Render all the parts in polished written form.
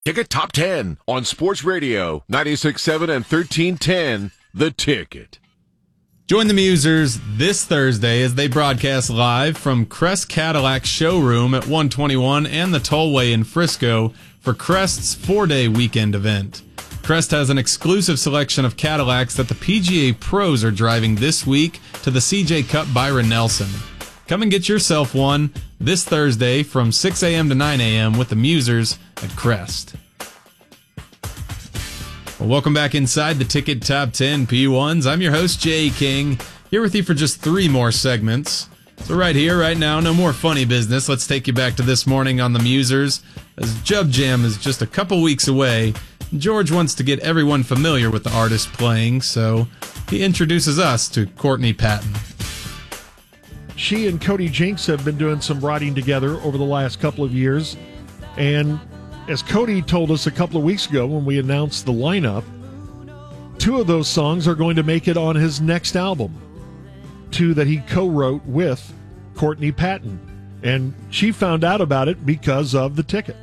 Ticket Top 10 on Sports Radio 96.7 and 1310, The Ticket. Join the Musers this Thursday as they broadcast live from Crest Cadillac showroom at 121 and the Tollway in Frisco for Crest's 4-day weekend event. Crest has an exclusive selection of Cadillacs that the PGA pros are driving this week to the CJ Cup Byron Nelson. Come and get yourself one this Thursday from 6 a.m. to 9 a.m. with the Musers at Crest. Well, welcome back inside the Ticket Top 10 P1s. I'm your host, Jay King, here with you for just 3 more segments. So right here, right now, no more funny business. Let's take you back to this morning on the Musers, as Jub Jam is just a couple weeks away. George wants to get everyone familiar with the artist playing, so he introduces us to Courtney Patton. She and Cody Jinks have been doing some writing together over the last couple of years. And as Cody told us a couple of weeks ago when we announced the lineup, 2 of those songs are going to make it on his next album. 2 that he co-wrote with Courtney Patton. And she found out about it because of the Ticket.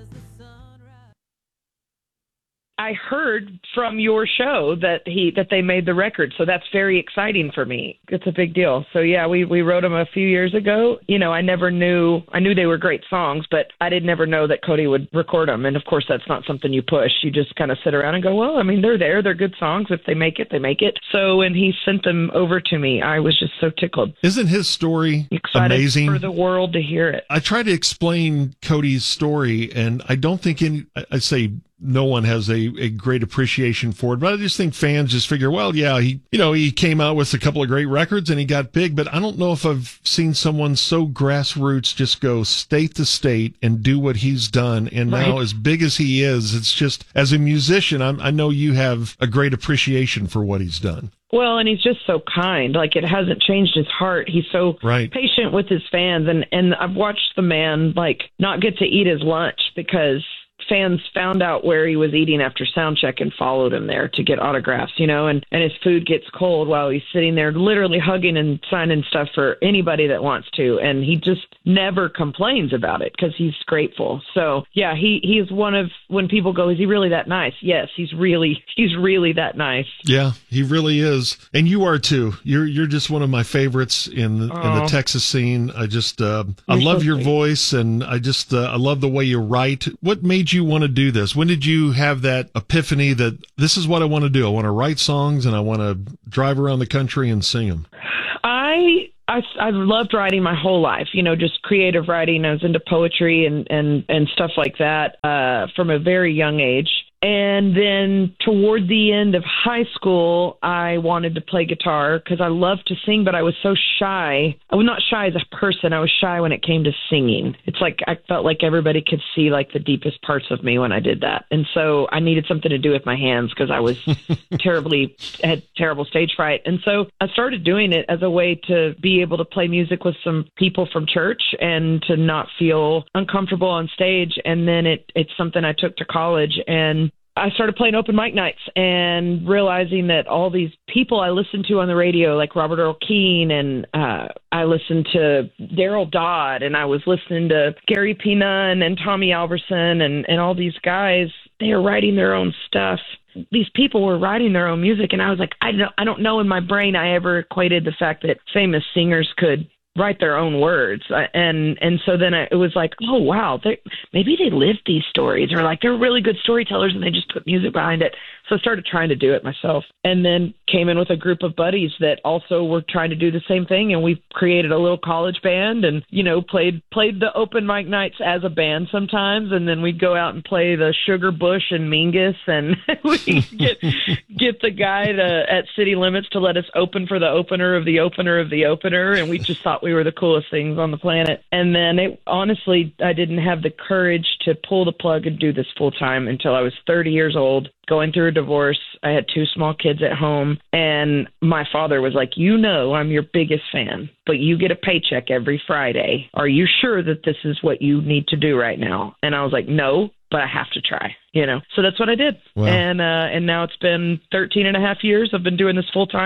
I heard from your show that they made the record, so that's very exciting for me. It's a big deal. So yeah, we wrote them a few years ago. You know, I knew they were great songs, but I didn't ever know that Cody would record them. And of course, that's not something you push. You just kind of sit around and go, well, I mean, they're there. They're good songs. If they make it, they make it. So when he sent them over to me, I was just so tickled. Isn't his story excited amazing? For the world to hear it. I try to explain Cody's story, and I don't think I say no one has a great appreciation for it, but I just think fans just figure, well, yeah, he came out with a couple of great records and he got big, but I don't know if I've seen someone so grassroots just go state to state and do what he's done. And right. Now, as big as he is, it's just, as a musician, I know you have a great appreciation for what he's done. Well, and he's just so kind. Like, it hasn't changed his heart. He's so right. patient with his fans. And I've watched the man, like, not get to eat his lunch because fans found out where he was eating after sound check and followed him there to get autographs, you know, and his food gets cold while he's sitting there literally hugging and signing stuff for anybody that wants to. And he just never complains about it because he's grateful. So yeah, he is one of, when people go, is he really that nice? Yes, he's really that nice. Yeah, he really is. And you are too. You're just one of my favorites in the Texas scene. I just, I love your voice, and I love the way you write. What made you want to do this? When did you have that epiphany that this is what I want to do? I want to write songs and I want to drive around the country and sing them. I've loved writing my whole life, you know, just creative writing. I was into poetry and stuff like that from a very young age. And then toward the end of high school, I wanted to play guitar because I loved to sing, but I was so shy. I was not shy as a person. I was shy when it came to singing. It's like I felt like everybody could see like the deepest parts of me when I did that. And so I needed something to do with my hands because I was had terrible stage fright. And so I started doing it as a way to be able to play music with some people from church and to not feel uncomfortable on stage. And then it's something I took to college, and I started playing open mic nights and realizing that all these people I listened to on the radio, like Robert Earl Keen, and I listened to Daryl Dodd, and I was listening to Gary P. Nunn and Tommy Alverson and all these guys. They are writing their own stuff. These people were writing their own music, and I was like, I don't know in my brain I ever equated the fact that famous singers could write their own words. And so then it was like, oh, wow, maybe they lived these stories, or like they're really good storytellers and they just put music behind it. So I started trying to do it myself, and then came in with a group of buddies that also were trying to do the same thing. And we created a little college band and, you know, played the open mic nights as a band sometimes. And then we'd go out and play the Sugar Bush and Mingus, and we get the guy at City Limits to let us open for the opener of the opener of the opener. And we just thought we were the coolest things on the planet. And then honestly, I didn't have the courage to pull the plug and do this full time until I was 30 years old, going through a divorce. I had 2 small kids at home, and my father was like, you know, I'm your biggest fan, but you get a paycheck every Friday. Are you sure that this is what you need to do right now? And I was like, no, but I have to try, you know? So that's what I did. Wow. And now it's been 13 and a half years. I've been doing this full time.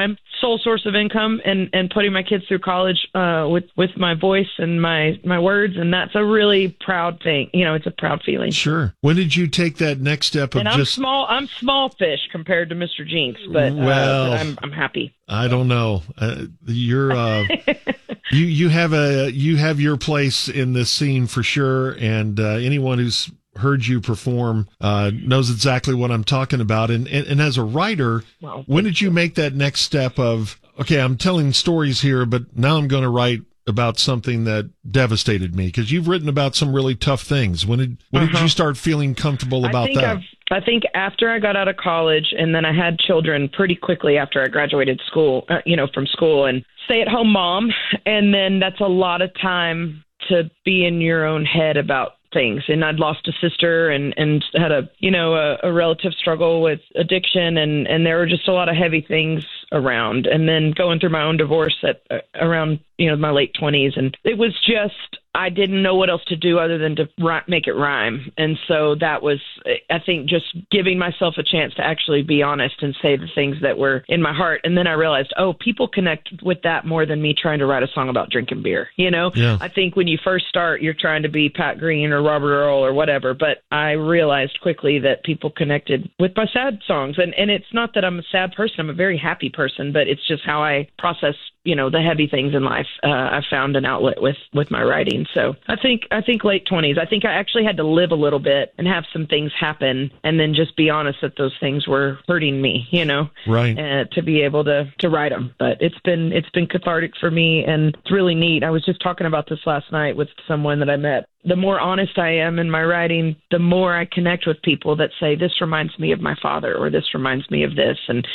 sole source of income and putting my kids through college with my voice and my words, and that's a really proud thing. It's a proud feeling. Sure. When did you take that next step of and I'm small fish compared to Mr. Jinx, but I'm happy. I don't know. You're you have your place in this scene for sure, and anyone who's heard you perform knows exactly what I'm talking about. And as a writer, when did you make that next step of, okay, I'm telling stories here, but now I'm going to write about something that devastated me? Because you've written about some really tough things. When did you start feeling comfortable about that? I think after I got out of college, and then I had children pretty quickly after I graduated from school, and stay-at-home mom, and then that's a lot of time to be in your own head about things. And I'd lost a sister and had a relative struggle with addiction, and there were just a lot of heavy things around. And then going through my own divorce at around my late 20s, and it was just, I didn't know what else to do other than to make it rhyme. And so that was, I think, just giving myself a chance to actually be honest and say the things that were in my heart. And then I realized, people connect with that more than me trying to write a song about drinking beer. Yeah. I think when you first start, you're trying to be Pat Green or Robert Earl or whatever. But I realized quickly that people connected with my sad songs. And it's not that I'm a sad person. I'm a very happy person, but it's just how I process the heavy things in life. I found an outlet with my writing. So I think late 20s. I think I actually had to live a little bit and have some things happen, and then just be honest that those things were hurting me, right? To be able to write them. But it's been cathartic for me, and it's really neat. I was just talking about this last night with someone that I met. The more honest I am in my writing, the more I connect with people that say, this reminds me of my father, or this reminds me of this. And,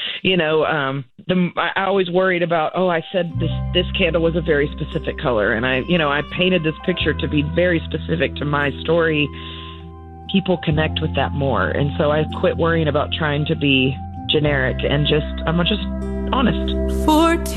I always worried about, I said this candle was a very specific color, and I painted this picture to be very specific to my story. People connect with that more. And so I quit worrying about trying to be generic, and I'm just honest. 14